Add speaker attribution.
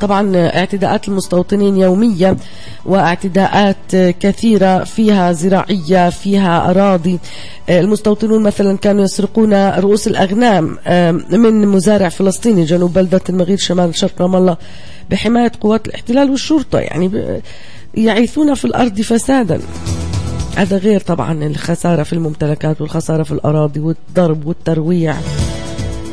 Speaker 1: طبعا اعتداءات المستوطنين يومية، واعتداءات كثيرة فيها زراعية، فيها أراضي. المستوطنون مثلا كانوا يسرقون رؤوس الأغنام من مزارع فلسطيني جنوب بلدة المغير شمال شرق رام الله بحماية قوات الاحتلال والشرطة، يعني يعيثون في الأرض فسادا. هذا غير طبعا الخسارة في الممتلكات والخسارة في الأراضي والضرب والترويع.